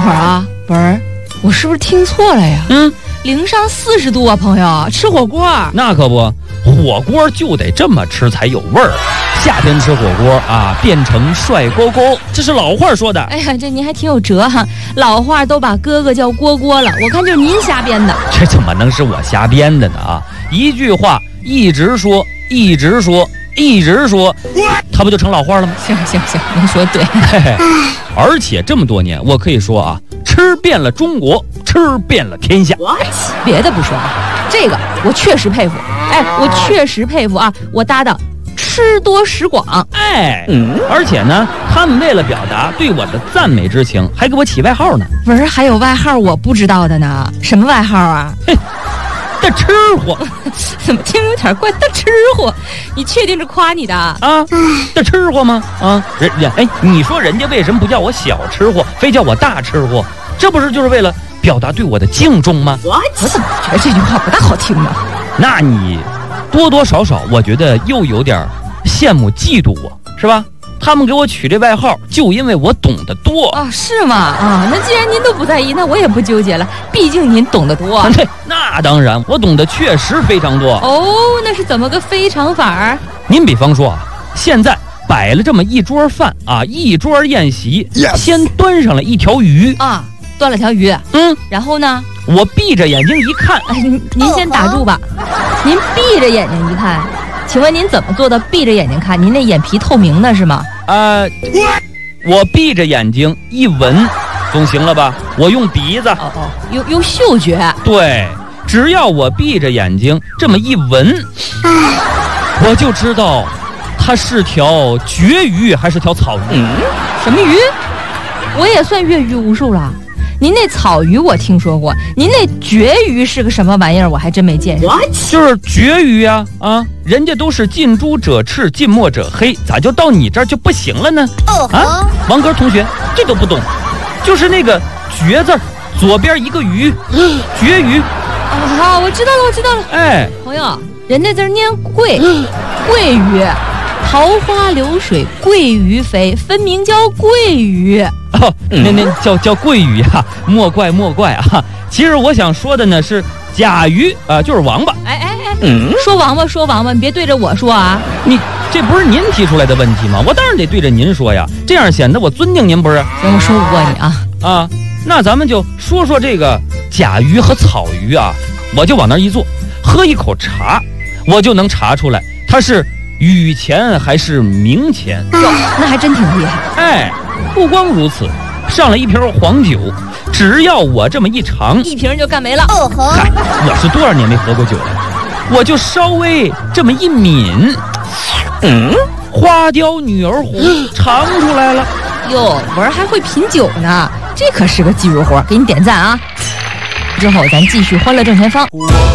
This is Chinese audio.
会儿啊，文儿，我是不是听错了呀？零上40度啊，朋友，吃火锅。 那可不，火锅就得这么吃才有味儿。夏天吃火锅啊，变成帅锅锅，这是老话说的。 哎呀，这您还挺有辙哈。老话都把哥哥叫锅锅了，我看就是您瞎编的。 这怎么能是我瞎编的呢啊？一句话一直说，一直说，一直说，它不就成老话了吗？ 行，您说对。 嘿嘿，而且这么多年，我可以说啊，吃遍了中国，吃遍了天下。 别的不说啊，这个我确实佩服。哎，我确实佩服啊，我搭档吃多识广。 而且呢，他们为了表达对我的赞美之情，还给我起外号呢。 文儿还有外号我不知道的呢，什么外号啊？ 的吃货， 怎么听有点怪？的吃货，你确定是夸你的啊？ 的吃货吗？啊，你说人家为什么不叫我小吃货，非叫我大吃货？这不是就是为了表达对我的敬重吗？ 我怎么觉得这句话不大好听呢？ 那你多多少少，我觉得又有点羡慕嫉妒我，是吧？他们给我取这外号，就因为我懂得多啊，是吗？啊，那既然您都不在意，那我也不纠结了，毕竟您懂得多。 对，那当然，我懂得确实非常多。 哦，那是怎么个非常法儿？ 您比方说啊，现在摆了这么一桌饭啊，一桌宴席，先端上了一条鱼啊，端了条鱼，然后呢？ 我闭着眼睛一看， 您先打住吧，您闭着眼睛一看。请问您怎么做到闭着眼睛看？您那眼皮透明的是吗？ 我闭着眼睛一闻，总行了吧？我用鼻子， 用嗅觉。 对，只要我闭着眼睛这么一闻，我就知道它是条绝鱼还是条草鱼。 什么鱼？我也算越狱无数了。您那草鱼我听说过，您那绝鱼是个什么玩意儿？我还真没见识。 就是绝鱼啊！人家都是近朱者赤，近墨者黑，咋就到你这儿就不行了呢？王哥同学，这都不懂，就是那个绝字，左边一个鱼，绝鱼。 好，我知道了。哎，朋友，人家字念桂，桂鱼，桃花流水，鳜鱼肥，分明叫桂鱼。 那叫桂鱼啊，莫怪啊！其实我想说的呢是甲鱼啊，就是王八。 说王八，你别对着我说啊！ 你这不是您提出来的问题吗？我当然得对着您说呀，这样显得我尊敬您不是？ 行，我说不过你啊。 那咱们就说说这个甲鱼和草鱼啊，我就往那儿一坐，喝一口茶，我就能查出来它是雨前还是明前。 那还真挺厉害。 不光如此，上了一瓶黄酒，只要我这么一尝， 一瓶就干没了。 嗨，我是多少年没喝过酒了，我就稍微这么一抿，花雕女儿红尝出来了。 哟，文儿还会品酒呢，这可是个技术活，给你点赞啊！之后咱继续欢乐正前方。